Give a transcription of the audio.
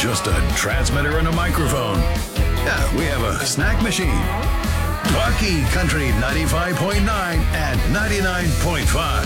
just a transmitter and a microphone. Yeah, we have a snack machine. Rocky Country 95.9 and 99.5.